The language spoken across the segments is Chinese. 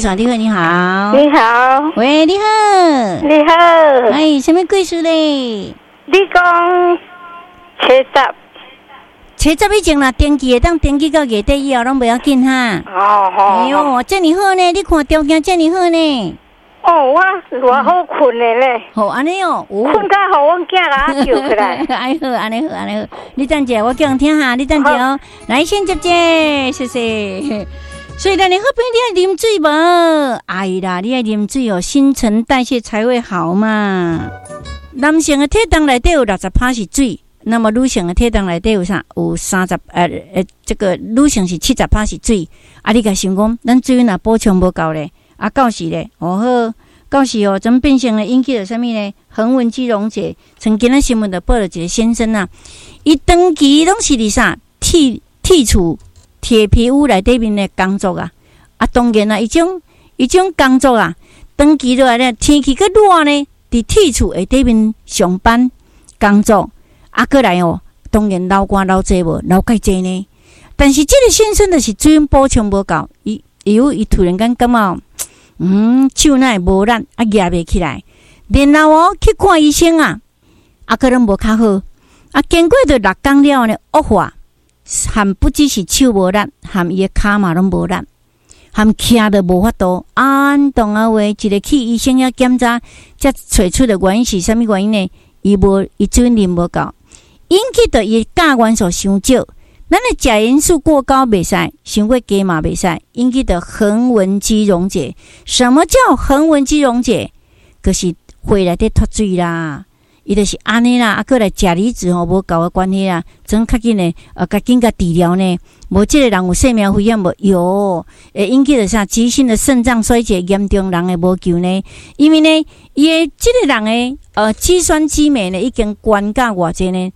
线，你好，你好， 你好， 喂，你好， 你好， 哎，什么故事嘞？ 你讲 70以前啦，登记的当登记到月底以后，拢不要紧哈。哎呦，这么好呢，你看条件这么好呢。 哦，我好困的咧。 好，安尼哦， 困到互阮囝啦叫起来。 哎好，安尼好，安尼好。你等下，我叫人听哈，你等下哦。来，先接接，谢谢。所以咱的好朋友，你爱啉水无？哎啦，你爱啉水哦，新陈代谢才会好嘛。男性的体重内底有60%是水，那么女性的体重内底有啥？有30这个女性是70%是水。啊，你甲想讲，咱水若补充无够咧。啊，到时咧，好，到时哦，怎变成了引起了什么呢？横纹肌溶解。曾经咱新闻的报了一个先生啊，伊长期拢是伫啥剔除铁皮屋内底面的工作啊。啊，当然啊，伊种工作啊，长期落来咧，天气较热呢，伫剔除下底面上班工作，啊，过来哦，当然流汗流济无，流介济呢。但是这个先生就是水分补充无够，伊突然间感觉。手哪会无力，啊举袂起来，然后去看医生啊，可能无较好，经过着6天了呢，恶化，含不只是手无力，含伊的骹嘛拢无力，含徛着无法度。当啊话，一个去医生要检查，才找出的原因是啥物原因呢？伊水啉无够，引起着伊钾元素伤少。咱的钾元素过高袂使，伤过低嘛袂使，引起的横纹肌溶解。什么叫横纹肌溶解？就是血内底脱水啦，伊就是安尼啦。过来钾离子无够的关系啦，怎较紧呢？较紧甲治疗呢？无这个人有生命危险无？有，会引起的啥？急性的肾脏衰竭，严重人会无救呢？因为呢，伊的这个人的肌酸肌镁呢，已经悬到偌济呢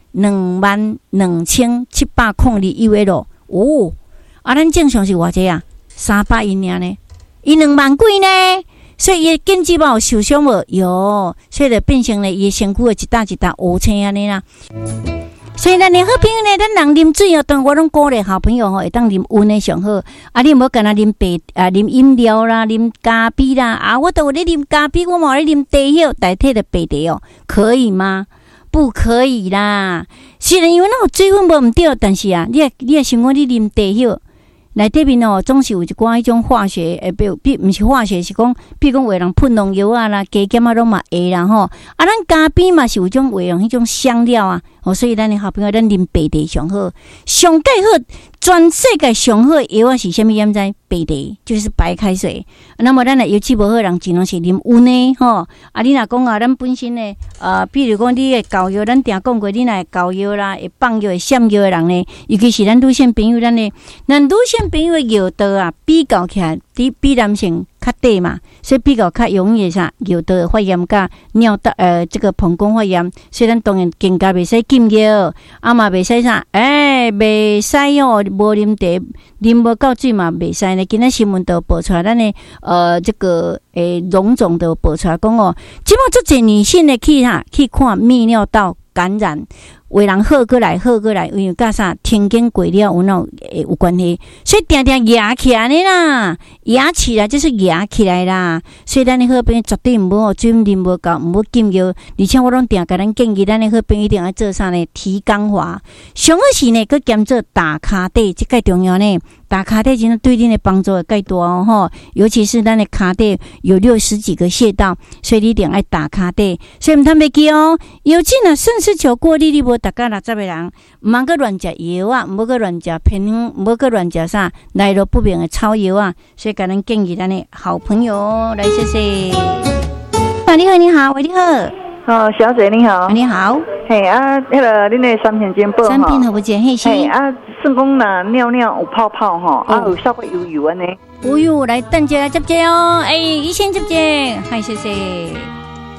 ？22,702UL哦，咱正常是偌济啊？300以内呢？伊2万几呢？所以伊经济有受伤无？有，所以就变成了伊身躯的一搭一搭乌青安尼啦。所以咱的好朋友呢，咱人啉水哦，当我拢鼓励好朋友会当啉温的上好。你无干那啉啉饮料啦，啉咖啡啦，我都有咧啉咖啡，我冇咧啉茶叶代替的白茶哦，可以吗？不可以啦。虽然因为那个水分无唔对，但是你也想讲你啉茶叶。内底面哦，总是有一寡迄种化学，毋是化学，是讲，比如讲为人喷农药啊啦，加减啊拢嘛会啦吼。咱咖啡嘛是有种为人迄种香料啊，所以咱的好朋友，咱啉白茶上好，上介好，全世界上好的药啊是啥物？验知白茶就是白开水。那么咱的油脂无好人，只能是啉温的吼。你若讲咱本身呢，比如讲你的膏药，咱定讲过，你若膏药啦，会放药、会闪药的人呢，尤其是咱女性朋友，咱女性朋友的药道啊，比较起来，比男性较低嘛，所以比较较容易啥药道的发炎甲尿道这个膀胱发炎，所以咱当然更加袂使禁药，嘛袂使啥，袂使哦，无啉茶，啉无够水嘛袂使呢。今仔新闻都报出来，咱的这个荣总都报出来讲哦，即摆足侪女性的去看泌尿道感染。为人好过来，因为甲啥天经过了有关系，所以定定压起来呢啦，压起来就是压起来啦。所以咱的好朋友绝对唔好水啉无够，唔好禁药。而且我拢定甲咱建议，咱的好朋友一定要做啥呢？提肛滑，上好是呢，佮兼做打骹底，这介重要呢。打骹底真的对恁的帮助会介大哦吼，尤其是咱的骹底有60几个穴道，所以你一定要打骹底。所以唔通袂记哦，有劲啊，肾丝球过滤你无达到60个人，唔通个乱食药啊，唔好个乱食偏方，唔好个乱食啥来路不明的草药啊。所以甲咱建议咱的好朋友来谢谢。你好，你好，喂，你好。 小姐你好。 你好。 嘿迄个恁的产品简报产品好不简？嘿， 算讲若尿尿有泡泡有稍微油油安尼。 来等者来接哦，医生接，嗨，谢谢。